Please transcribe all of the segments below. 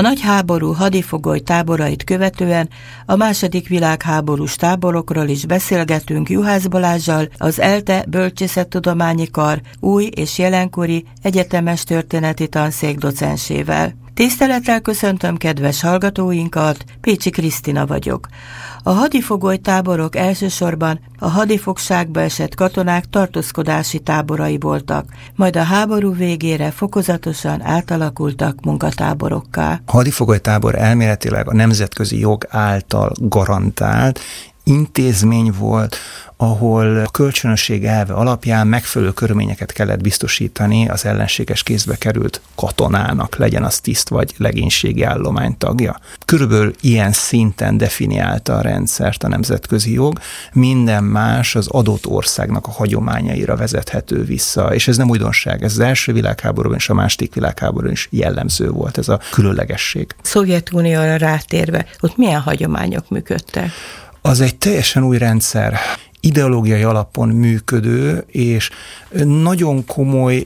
nagy háború hadifogoly táborait követően a II. Világháborús táborokról is beszélgetünk Juhász Balázssal, az ELTE Bölcsészettudományi Kar új és jelenkori egyetemes történeti tanszék docensével. Tisztelettel köszöntöm kedves hallgatóinkat, Pécsi Krisztina vagyok. A hadifogoly táborok elsősorban a hadifogságba esett katonák tartózkodási táborai voltak, majd a háború végére fokozatosan átalakultak munkatáborokká. A hadifogoly tábor elméletileg a nemzetközi jog által garantált intézmény volt, ahol a kölcsönösség elve alapján megfelelő körülményeket kellett biztosítani az ellenséges kézbe került katonának, legyen az tiszt vagy legénységi állomány tagja. Körülbelül ilyen szinten definiálta a rendszert a nemzetközi jog, minden más az adott országnak a hagyományaira vezethető vissza, és ez nem újdonság, ez az első világháborúban és a második világháborúban is jellemző volt, ez a különlegesség. Szovjetunióra rátérve, ott milyen hagyományok működtek? Az egy teljesen új rendszer, ideológiai alapon működő, és nagyon komoly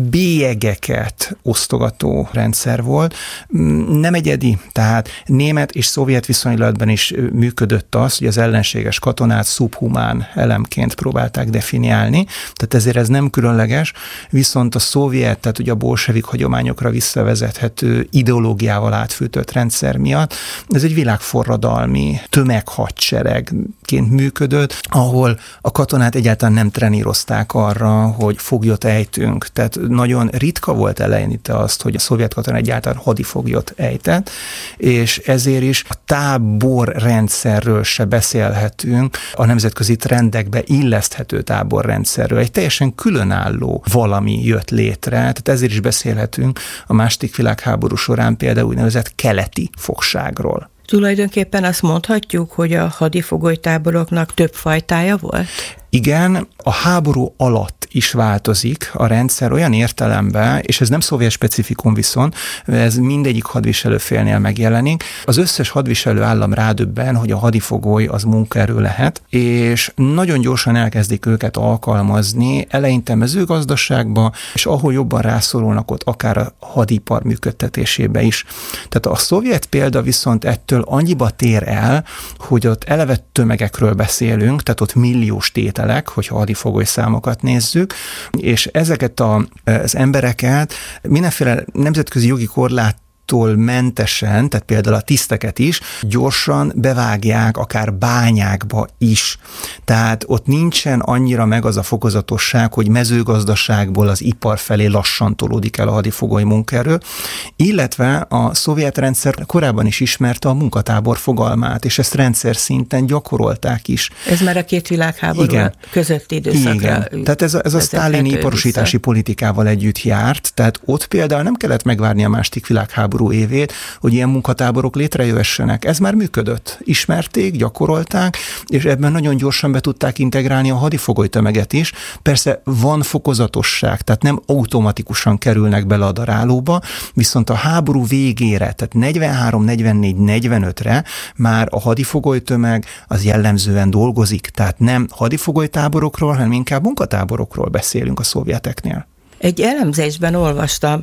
bélyegeket osztogató rendszer volt. Nem egyedi, tehát német és szovjet viszonylatban is működött az, hogy az ellenséges katonát szubhumán elemként próbálták definiálni, tehát ezért ez nem különleges, viszont a szovjet, tehát ugye a bolsevik hagyományokra visszavezethető ideológiával átfűtött rendszer miatt ez egy világforradalmi tömeghadseregként működött, ahol a katonát egyáltalán nem trenírozták arra, hogy foglyot ejtünk, tehát nagyon ritka volt eleinte azt, hogy a szovjet katona egyáltalán hadifoglyot ejtett, és ezért is a táborrendszerről se beszélhetünk, a nemzetközi trendekbe illeszthető táborrendszerről. Egy teljesen különálló valami jött létre, tehát ezért is beszélhetünk a második világháború során például úgynevezett keleti fogságról. Tulajdonképpen azt mondhatjuk, hogy a hadifogolytáboroknak több fajtája volt? Igen, a háború alatt is változik a rendszer olyan értelemben, és ez nem szovjet specifikum viszont, ez mindegyik hadviselőfélnél megjelenik. Az összes hadviselő állam rádöbben, hogy a hadifogoly az munkaerő lehet, és nagyon gyorsan elkezdik őket alkalmazni, eleinte mezőgazdaságba, és ahol jobban rászorulnak, ott akár a hadipar működtetésébe is. Tehát a szovjet példa viszont ettől annyiba tér el, hogy ott eleve tömegekről beszélünk, tehát ott milliós tételek, hogyha hadifogoly számokat nézzük, és ezeket az embereket mindenféle nemzetközi jogi korláttól mentesen, tehát például a tiszteket is gyorsan bevágják, akár bányákba is. Tehát ott nincsen annyira meg az a fokozatosság, hogy mezőgazdaságból az ipar felé lassan tolódik el a hadifogoly munkaerő, illetve a szovjet rendszer korábban is ismerte a munkatábor fogalmát, és ezt rendszer szinten gyakorolták is. Ez már a két világháború közötti időszakra. Igen. Tehát ez a sztálini iparosítási politikával együtt járt, tehát ott például nem kellett megvárni a második világháború évét, hogy ilyen munkatáborok létrejöhessenek. Ez már működött. Ismerték, gyakorolták, és ebben nagyon gyorsan be tudták integrálni a hadifogoly tömeget is. Persze van fokozatosság, tehát nem automatikusan kerülnek bele a darálóba, viszont a háború végére, tehát 43, 44, 45-re már a hadifogoly tömeg az jellemzően dolgozik. Tehát nem hadifogoly táborokról, hanem inkább munkatáborokról beszélünk a szovjeteknél. Egy elemzésben olvastam,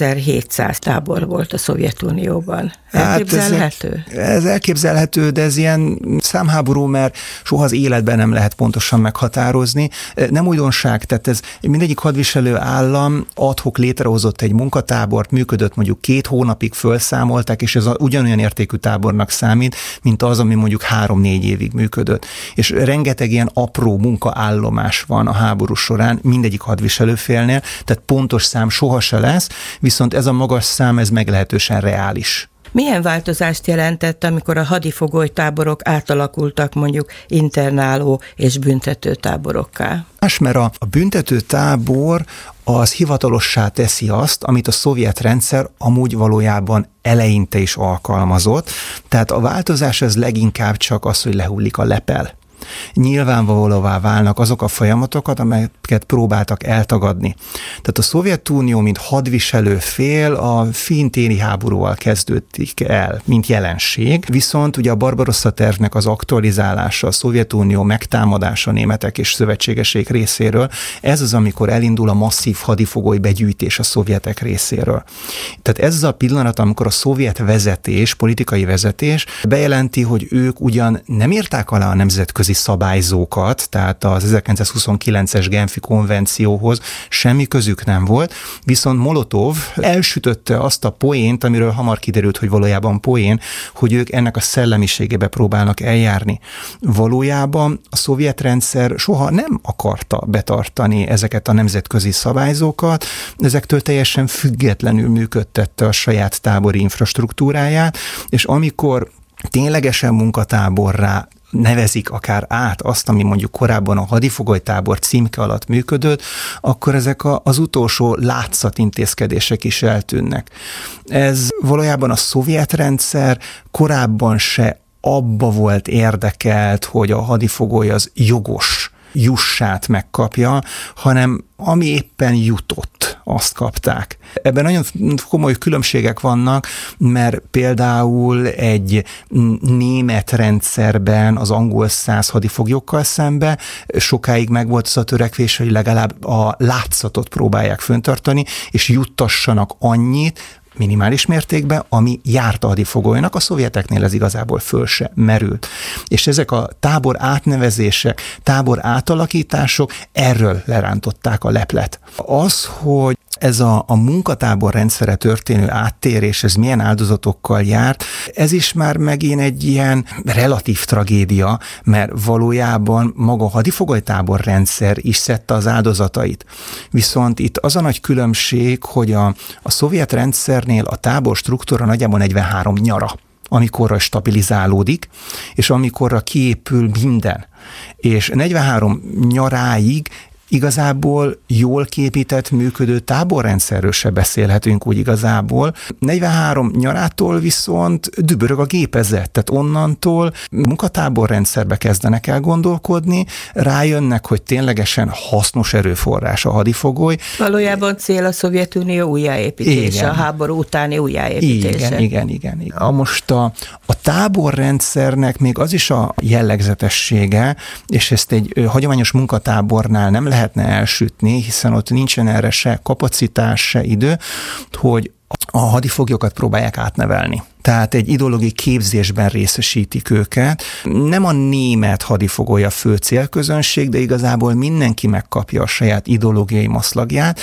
5700 tábor volt a Szovjetunióban. Elképzelhető? Ez elképzelhető, de ez ilyen számháború, mert soha az életben nem lehet pontosan meghatározni. Nem újdonság, tehát ez mindegyik hadviselő állam ad hoc létrehozott egy munkatábort, működött mondjuk 2 hónapig, fölszámolták, és ez ugyanolyan értékű tábornak számít, mint az, ami mondjuk 3-4 évig működött. És rengeteg ilyen apró munkaállomás van a háború során, mindegyik hadviselőfélnél, tehát pontos szám soha se lesz, viszont ez a magas szám, ez meglehetősen reális. Milyen változást jelentett, amikor a hadifogolytáborok átalakultak mondjuk internáló és büntetőtáborokká? Mert a büntetőtábor az hivatalossá teszi azt, amit a szovjet rendszer amúgy valójában eleinte is alkalmazott. Tehát a változás az leginkább csak az, hogy lehullik a lepel. nyilvánvalóvá válnak azok a folyamatokat, amelyeket próbáltak eltagadni. Tehát a Szovjetunió, mint hadviselő fél, a finn-téli háborúval kezdődik el, mint jelenség, viszont ugye a Barbarossa tervnek az aktualizálása, a Szovjetunió megtámadása németek és szövetségesek részéről, ez az, amikor elindul a masszív hadifogoly begyűjtés a szovjetek részéről. Tehát ez az a pillanat, amikor a szovjet vezetés, politikai vezetés bejelenti, hogy ők ugyan nem írták alá a nemzetközi szabályzókat, tehát az 1929-es Genfi konvencióhoz semmi közük nem volt, viszont Molotov elsütötte azt a poént, amiről hamar kiderült, hogy valójában poén, hogy ők ennek a szellemiségébe próbálnak eljárni. Valójában a szovjet rendszer soha nem akarta betartani ezeket a nemzetközi szabályzókat, ezektől teljesen függetlenül működtette a saját tábori infrastruktúráját, és amikor ténylegesen munkatáborrá nevezik akár át azt, ami mondjuk korábban a hadifogolytábor címke alatt működött, akkor ezek az utolsó látszatintézkedések is eltűnnek. Ez valójában a szovjet rendszer korábban se abba volt érdekelt, hogy a hadifogoly az jogos jussát megkapja, hanem ami éppen jutott, azt kapták. Ebben nagyon komoly különbségek vannak, mert például egy német rendszerben az angol száz hadifoglyokkal szembe sokáig megvolt az a törekvés, hogy legalább a látszatot próbálják fenntartani, és juttassanak annyit, minimális mértékben, ami járt a hadifogolynak, a szovjeteknél ez igazából föl se merült. És ezek a tábor átnevezések, tábor átalakítások erről lerántották a leplet. Az, hogy ez a munkatábor rendszere történő áttérés, ez milyen áldozatokkal járt, ez is már megint egy ilyen relatív tragédia, mert valójában maga a hadifogolytábor rendszer is szedte az áldozatait. Viszont itt az a nagy különbség, hogy a szovjet rendszernél a tábor struktúra nagyjából 43 nyara, amikorra stabilizálódik, és amikorra kiépül minden. És 43 nyaráig igazából jól kiépített, működő táborrendszerről se beszélhetünk úgy igazából. 43 nyarától viszont dübörög a gépezet, tehát onnantól munkatáborrendszerbe kezdenek el gondolkodni, rájönnek, hogy ténylegesen hasznos erőforrás a hadifogoly. Valójában cél a Szovjetunió újjáépítése, igen. A háború utáni újjáépítése. Igen. Most a táborrendszernek még az is a jellegzetessége, és ezt egy hagyományos munkatábornál nem lehetne elsütni, hiszen ott nincsen erre se kapacitás, se idő, hogy a hadifoglyokat próbálják átnevelni. Tehát egy ideológiai képzésben részesítik őket. Nem a német hadifogoly a fő célközönség, de igazából mindenki megkapja a saját ideológiai maszlagját,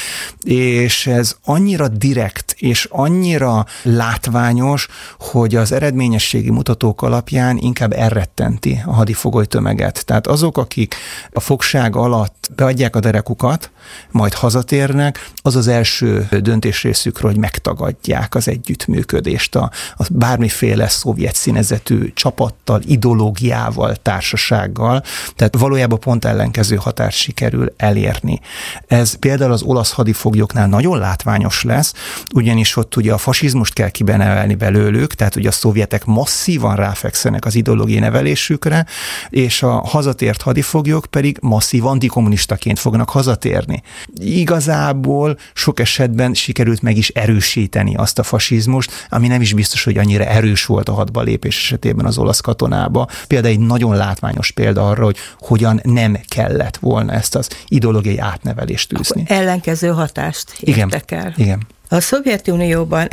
és ez annyira direkt és annyira látványos, hogy az eredményességi mutatók alapján inkább elrettenti a hadifogoly tömeget. Tehát azok, akik a fogság alatt beadják a derekukat, majd hazatérnek, az az első döntés részükről, hogy megtagadják az együttműködést a bármiféle szovjet színezetű csapattal, ideológiával, társasággal, tehát valójában pont ellenkező hatást sikerül elérni. Ez például az olasz hadifoglyoknál nagyon látványos lesz, ugyanis ott ugye a fasizmust kell kibenevelni belőlük, tehát ugye a szovjetek masszívan ráfekszenek az ideológiai nevelésükre, és a hazatért hadifoglyok pedig masszív antikommunistaként fognak hazatérni. Igazából sok esetben sikerült meg is erősíteni azt a fasizmust, ami nem is biztos, hogy annyira erős volt a hadba lépés esetében az olasz katonába. Például egy nagyon látványos példa arra, hogy hogyan nem kellett volna ezt az ideológiai átnevelést űzni. Akkor ellenkező hatást értek el. Igen. A Szovjetunióban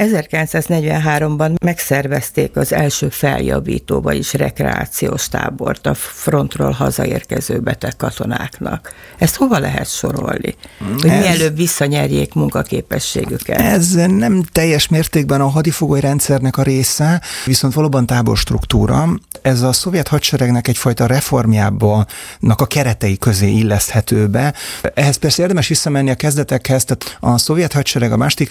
1943-ban megszervezték az első feljavító, vagyis rekreációs tábort a frontról hazaérkező beteg katonáknak. Ezt hova lehet sorolni? Hogy mielőbb visszanyerjék munkaképességüket? Ez nem teljes mértékben a hadifogoly rendszernek a része, viszont valóban táborstruktúra. Ez a szovjet hadseregnek egyfajta reformjának a keretei közé illeszthető be. Ehhez persze érdemes visszamenni a kezdetekhez, tehát a szovjet hadsereg a második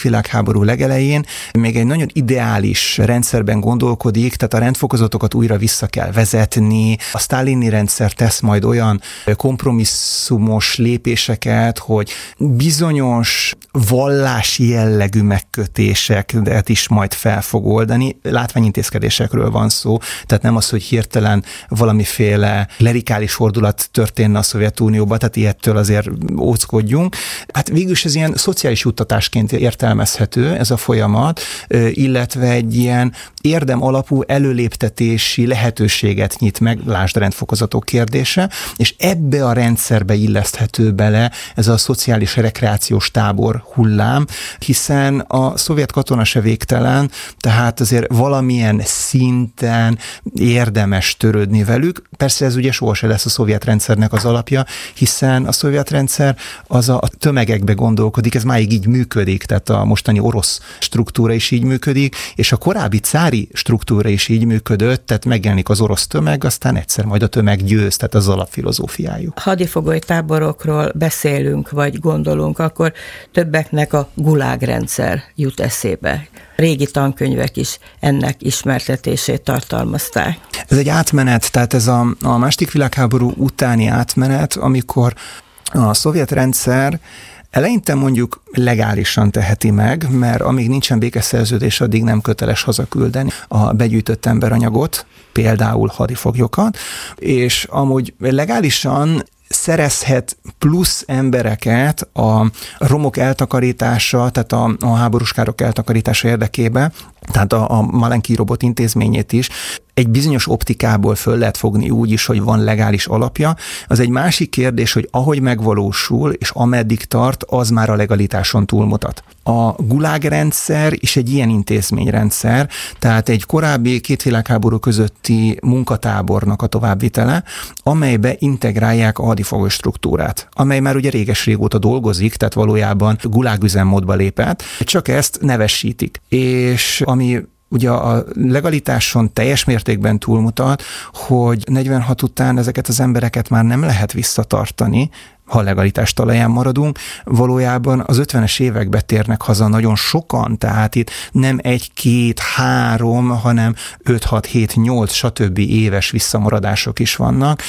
világháború legelején még egy nagyon ideális rendszerben gondolkodik, tehát a rendfokozatokat újra vissza kell vezetni, a sztálini rendszer tesz majd olyan kompromisszumos lépéseket, hogy bizonyos vallási jellegű megkötéseket is majd fel fog oldani. Látványintézkedésekről van szó, tehát nem az, hogy hirtelen valamiféle klerikális fordulat történne a Szovjetunióban, tehát ilyettől azért óckodjunk. Hát végülis ez ilyen szociális juttatásként értelmezhető ez a folyamat, illetve egy ilyen érdem alapú előléptetési lehetőséget nyit meg, lásd rendfokozatok kérdése, és ebbe a rendszerbe illeszthető bele ez a szociális rekreációs tábor hullám, hiszen a szovjet katona se végtelen, tehát azért valamilyen szinten érdemes törődni velük. Persze ez ugye sohasem lesz a szovjet rendszernek az alapja, hiszen a szovjet rendszer az a tömegekbe gondolkodik, ez máig így működik, tehát a mostani orosz struktúra is így működik, és a korábbi cári struktúra is így működött, tehát megjelenik az orosz tömeg, aztán egyszer majd a tömeg győz, tehát az alapfilozófiájuk. Hadifogolytáborokról beszélünk, vagy gondolunk, akkor többeknek a gulágrendszer jut eszébe. Régi tankönyvek is ennek ismertetését tartalmazták. Ez egy átmenet, tehát ez a második világháború utáni átmenet, amikor a szovjet rendszer eleinte mondjuk legálisan teheti meg, mert amíg nincsen békeszerződés, addig nem köteles hazaküldeni a begyűjtött emberanyagot, például hadifoglyokat, és amúgy legálisan szerezhet plusz embereket a romok eltakarítása, tehát a háborús károk eltakarítása érdekében, tehát a Malenki robot intézményét is egy bizonyos optikából föl lehet fogni úgy is, hogy van legális alapja. Az egy másik kérdés, hogy ahogy megvalósul, és ameddig tart, az már a legalitáson túlmutat. A gulágrendszer is egy ilyen intézményrendszer, tehát egy korábbi két világháború közötti munkatábornak a továbbvitele, amelybe integrálják a hadifogoly struktúrát, amely már ugye réges-régóta dolgozik, tehát valójában gulágüzemmódba lépett, csak ezt nevesítik. És ami ugye a legalitáson teljes mértékben túlmutat, hogy 46 után ezeket az embereket már nem lehet visszatartani, ha a legalitás talaján maradunk, valójában az 50-es évekbe térnek haza nagyon sokan, tehát itt nem 1, 2, 3, hanem 5, 6, 7, 8, stb. Éves visszamaradások is vannak,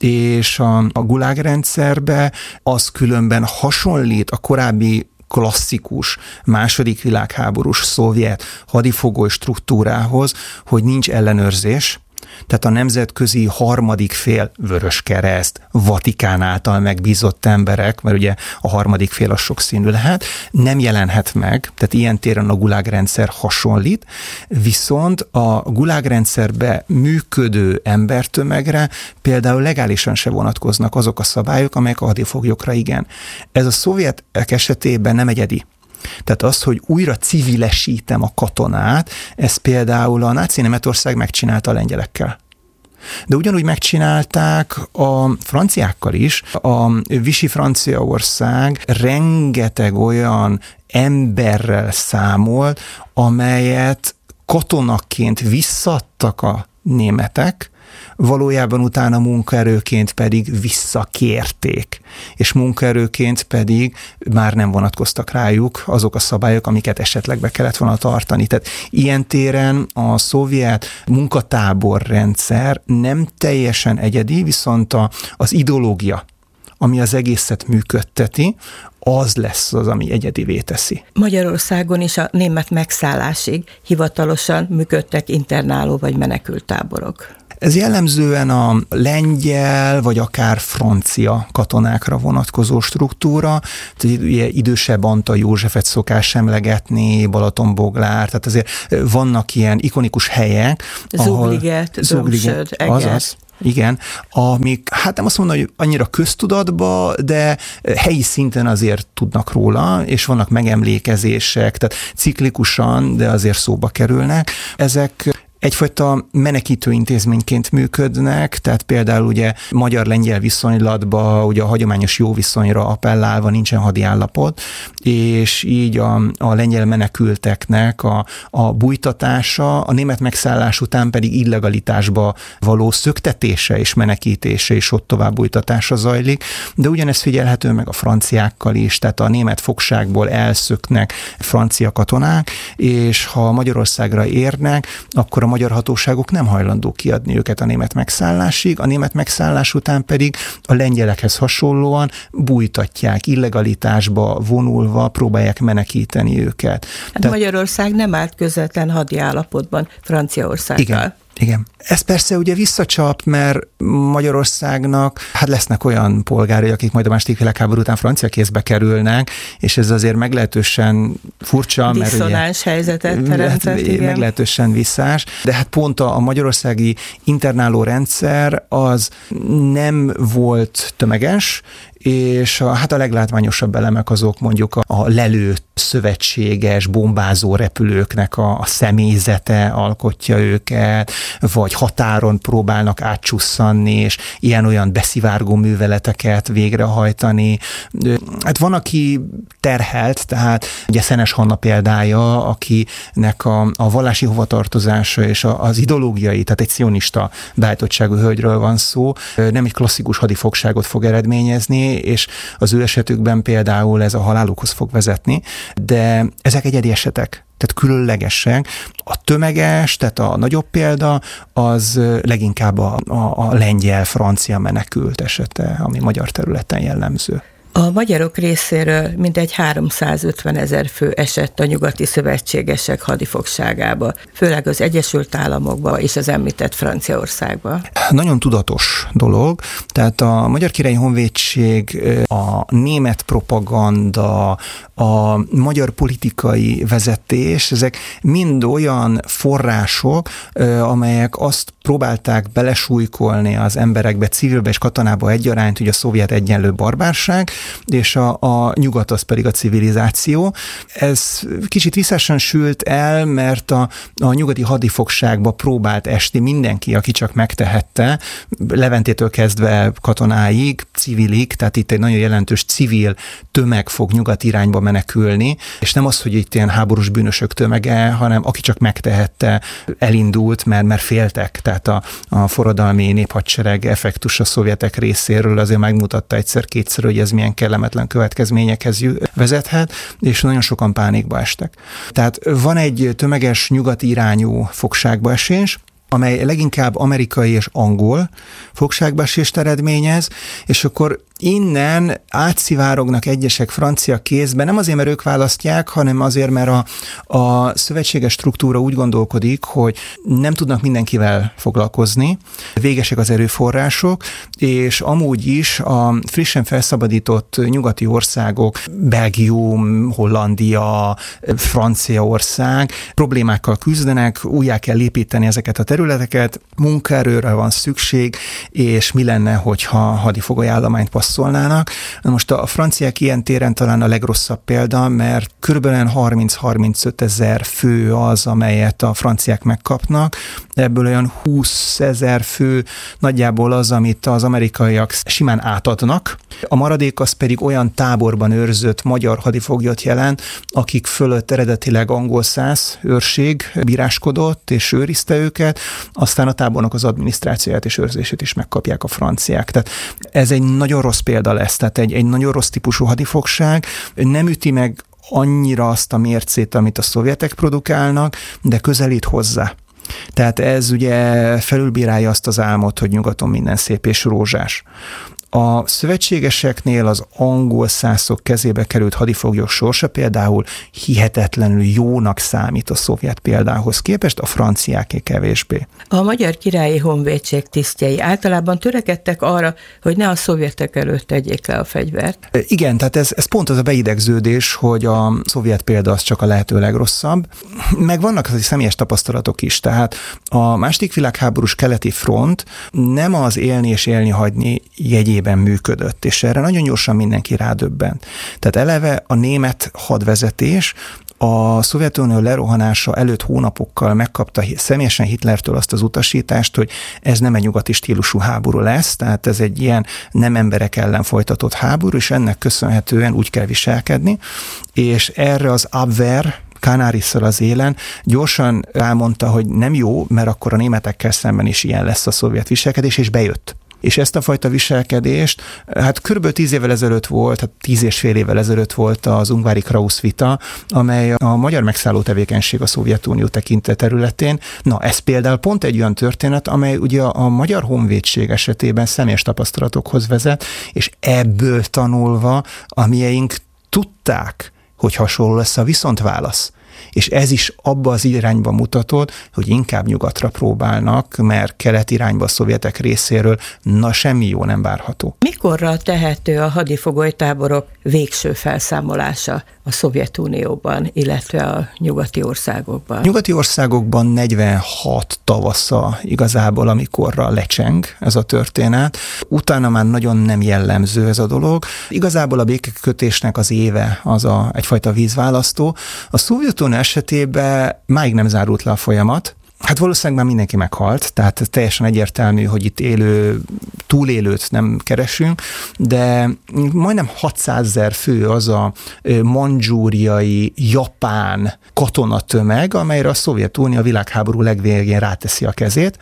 és a gulágrendszerbe az különben hasonlít a korábbi klasszikus második világháborús szovjet hadifogoly struktúrához, hogy nincs ellenőrzés, tehát a nemzetközi harmadik fél, Vöröskereszt, Vatikán által megbízott emberek, mert ugye a harmadik fél az sokszínű lehet, nem jelenhet meg, tehát ilyen téren a gulágrendszer hasonlít, viszont a gulágrendszerbe működő embertömegre például legálisan se vonatkoznak azok a szabályok, amelyek a hadifoglyokra igen. Ez a szovjetek esetében nem egyedi. Tehát az, hogy újra civilesítem a katonát, ez például a náci Németország megcsinálta a lengyelekkel. De ugyanúgy megcsinálták a franciákkal is. A Vichy Franciaország rengeteg olyan emberrel számolt, amelyet katonaként visszaadtak a németek, valójában utána munkaerőként pedig visszakérték, és munkaerőként pedig már nem vonatkoztak rájuk azok a szabályok, amiket esetleg be kellett volna tartani. Tehát ilyen téren a szovjet munkatáborrendszer nem teljesen egyedi, viszont az ideológia, ami az egészet működteti, az lesz az, ami egyedivé teszi. Magyarországon is a német megszállásig hivatalosan működtek internáló vagy menekülttáborok. Ez jellemzően a lengyel, vagy akár francia katonákra vonatkozó struktúra. Tehát ugye idősebb Antal Józsefet szokás emlegetni, Balatonboglár, tehát azért vannak ilyen ikonikus helyek. Zugliget, Dömsöd, Eger. Azaz. Igen, amik, hát nem azt mondom, hogy annyira köztudatba, de helyi szinten azért tudnak róla, és vannak megemlékezések, tehát ciklikusan, de azért szóba kerülnek. Ezek egyfajta menekítő intézményként működnek, tehát például ugye magyar-lengyel viszonylatban ugye a hagyományos jó viszonyra appellálva nincsen hadi állapot, és így a lengyel menekülteknek a bújtatása, a német megszállás után pedig illegalitásba való szöktetése és menekítése és ott tovább bújtatása zajlik, de ugyanez figyelhető meg a franciákkal is, tehát a német fogságból elszöknek francia katonák, és ha Magyarországra érnek, akkor a magyar hatóságok nem hajlandók kiadni őket a német megszállásig, a német megszállás után pedig a lengyelekhez hasonlóan bújtatják, illegalitásba vonulva próbálják menekíteni őket. Tehát Magyarország nem állt közvetlen hadi állapotban Franciaországgal. Igen. Ez persze ugye visszacsap, mert Magyarországnak lesznek olyan polgárai, akik majd a második világháború után francia kézbe kerülnek, és ez azért meglehetősen furcsa. Diszonáns helyzetet teremtett, igen. Meglehetősen visszás, de pont a magyarországi internáló rendszer az nem volt tömeges, és a leglátványosabb elemek azok mondjuk a lelőtt szövetséges, bombázó repülőknek a személyzete alkotja őket, vagy határon próbálnak átcsusszanni, és ilyen-olyan beszivárgó műveleteket végrehajtani. Van, aki terhelt, tehát ugye Szenes Hanna példája, akinek a vallási hovatartozása és az ideológiai, tehát egy cionista beállítottságú hölgyről van szó, nem egy klasszikus hadifogságot fog eredményezni, és az ő esetükben például ez a halálukhoz fog vezetni, de ezek egyedi esetek, tehát különlegesek. A tömeges, tehát a nagyobb példa, az leginkább a lengyel-francia menekült esete, ami magyar területen jellemző. A magyarok részéről mintegy 350 000 fő esett a nyugati szövetségesek hadifogságába, főleg az Egyesült Államokba és az említett Franciaországba. Nagyon tudatos dolog, tehát a Magyar Királyi Honvédség, a német propaganda, a magyar politikai vezetés, ezek mind olyan források, amelyek azt próbálták belesújkolni az emberekbe, civilbe és katonába egyaránt, ugye a szovjet egyenlő barbárság, és a nyugat az pedig a civilizáció. Ez kicsit visszásan sült el, mert a nyugati hadifogságba próbált esni mindenki, aki csak megtehette, Leventétől kezdve katonáig, civilig, tehát itt egy nagyon jelentős civil tömeg fog nyugat irányba menekülni, és nem az, hogy itt ilyen háborús bűnösök tömege, hanem aki csak megtehette, elindult, mert féltek. Tehát a forradalmi néphadsereg effektus a szovjetek részéről azért megmutatta egyszer-kétszer, hogy ez milyen kellemetlen következményekhez vezethet, és nagyon sokan pánikba estek. Tehát van egy tömeges nyugati irányú fogságba esés, amely leginkább amerikai és angol fogságbeesést eredményez, és akkor innen átszivárognak egyesek francia kézbe, nem azért, mert ők választják, hanem azért, mert a szövetséges struktúra úgy gondolkodik, hogy nem tudnak mindenkivel foglalkozni, végesek az erőforrások, és amúgy is a frissen felszabadított nyugati országok, Belgium, Hollandia, Franciaország problémákkal küzdenek, újjá kell építeni ezeket a területeket, munkaerőre van szükség, és mi lenne, hogyha hadifogoly állományt passzolnának. Most a franciák ilyen téren talán a legrosszabb példa, mert kb. 30-35 000 fő az, amelyet a franciák megkapnak. Ebből olyan 20 000 fő nagyjából az, amit az amerikaiak simán átadnak. A maradék az pedig olyan táborban őrzött magyar hadifoglyot jelent, akik fölött eredetileg angol szász őrség bíráskodott és őrizte őket, aztán a tábornak az adminisztrációját és őrzését is megkapják a franciák. Tehát ez egy nagyon rossz példa lesz, tehát egy nagyon rossz típusú hadifogság, nem üti meg annyira azt a mércét, amit a szovjetek produkálnak, de közelít hozzá. Tehát ez ugye felülbírálja azt az álmot, hogy nyugaton minden szép és rózsás. A szövetségeseknél az angol szászok kezébe került hadifoglyok sorsa például hihetetlenül jónak számít a szovjet példához képest, a franciáké kevésbé. A Magyar Királyi Honvédség tisztjei általában törekedtek arra, hogy ne a szovjetek előtt tegyék le a fegyvert. Igen, tehát ez pont az a beidegződés, hogy a szovjet példa az csak a lehető legrosszabb. Meg vannak az személyes tapasztalatok is, tehát a második világháborús keleti front nem az élni és élni hagyni jegyében idejében működött, és erre nagyon gyorsan mindenki rádöbbent. Tehát eleve a német hadvezetés a Szovjetunió lerohanása előtt hónapokkal megkapta személyesen Hitlertől azt az utasítást, hogy ez nem egy nyugati stílusú háború lesz, tehát ez egy ilyen nem emberek ellen folytatott háború, és ennek köszönhetően úgy kell viselkedni, és erre az Abwehr, Kanárisszal az élen gyorsan elmondta, hogy nem jó, mert akkor a németekkel szemben is ilyen lesz a szovjet viselkedés, és bejött. És ezt a fajta viselkedést, hát kb. 10 évvel ezelőtt volt, hát 10 és fél évvel ezelőtt volt az Ungvári Krausz vita, amely a magyar megszálló tevékenység a Szovjetunió tekintett területén. Na, ez például pont egy olyan történet, amely ugye a magyar honvédség esetében személyes tapasztalatokhoz vezet, és ebből tanulva a mieink tudták, hogy hasonló lesz a viszontválasz. És ez is abba az irányba mutatott, hogy inkább nyugatra próbálnak, mert kelet irányba a szovjetek részéről semmi jó nem várható. Mikorra tehető a hadifogolytáborok végső felszámolása a Szovjetunióban, illetve a nyugati országokban? Nyugati országokban 46 tavasza igazából, amikorra lecseng ez a történet. Utána már nagyon nem jellemző ez a dolog. Igazából a békekötésnek az éve az egyfajta vízválasztó. A Szovjetunió esetében máig nem zárult le a folyamat. Hát valószínűleg már mindenki meghalt, tehát teljesen egyértelmű, hogy itt túlélőt nem keresünk, de majdnem 600 000 fő az a mandzsúriai, japán katonatömeg, amelyre a Szovjetunió a világháború legvégén ráteszi a kezét,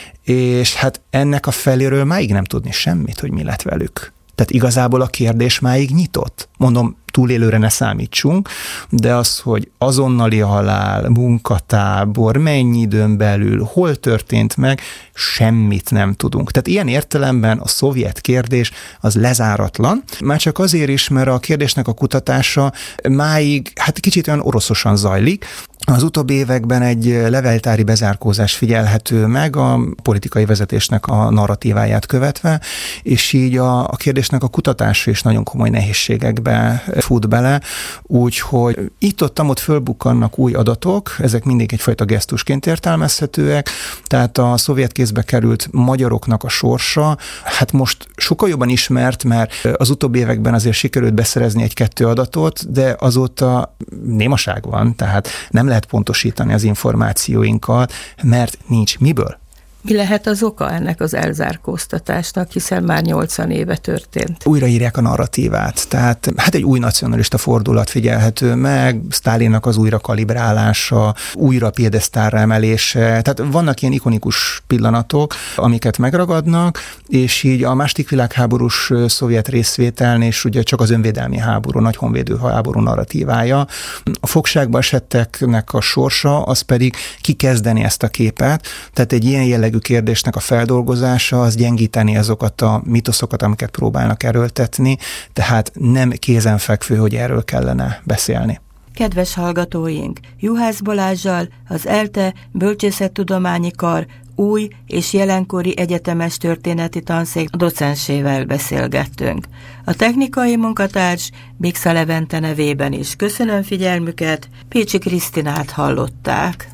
és hát ennek a feléről máig nem tudni semmit, hogy mi lett velük. Tehát igazából a kérdés máig nyitott. Mondom, túlélőre ne számítsunk, de az, hogy azonnali halál, munkatábor, mennyi időn belül, hol történt meg, semmit nem tudunk. Tehát ilyen értelemben a szovjet kérdés az lezáratlan, már csak azért is, mert a kérdésnek a kutatása máig hát kicsit olyan oroszosan zajlik. Az utóbbi években egy levéltári bezárkózás figyelhető meg a politikai vezetésnek a narratíváját követve, és így a kérdésnek a kutatása is nagyon komoly nehézségekbe fut bele, úgyhogy itt-ott fölbukkannak új adatok, ezek mindig egyfajta gesztusként értelmezhetőek, tehát a szovjet kézbe került magyaroknak a sorsa, hát most sokkal jobban ismert, mert az utóbbi években azért sikerült beszerezni egy-kettő adatot, de azóta némaság van, tehát nem lehet pontosítani az információinkat, mert nincs miből. Mi lehet az oka ennek az elzárkóztatásnak, hiszen már 80 éve történt? Újraírják a narratívát, tehát hát egy új nacionalista fordulat figyelhető meg, Sztálinnak az újra kalibrálása, újra piedesztálra emelése, tehát vannak ilyen ikonikus pillanatok, amiket megragadnak, és így a második világháborús szovjet részvételnél és ugye csak az önvédelmi háború, nagy honvédő háború narratívája. A fogságba esetteknek a sorsa, az pedig kikezdeni ezt a képet, tehát egy ilyen jellegű kérdésnek a feldolgozása, az gyengíteni azokat a mitoszokat, amiket próbálnak erőltetni, tehát nem kézenfekvő, hogy erről kellene beszélni. Kedves hallgatóink, Juhász Balázssal, az ELTE Bölcsészettudományi Kar új és jelenkori egyetemes történeti tanszék docensével beszélgettünk. A technikai munkatárs Biksa Levente nevében is köszönöm figyelmüket, Pécsi Krisztinát hallották.